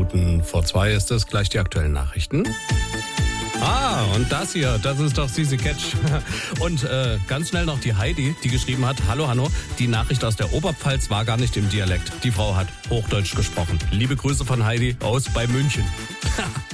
Minuten vor 2 ist es. Gleich die aktuellen Nachrichten. Ah, und das hier, das ist doch Sisi Catch. Und ganz schnell noch die Heidi, die geschrieben hat, hallo Hanno, die Nachricht aus der Oberpfalz war gar nicht im Dialekt. Die Frau hat Hochdeutsch gesprochen. Liebe Grüße von Heidi aus bei München.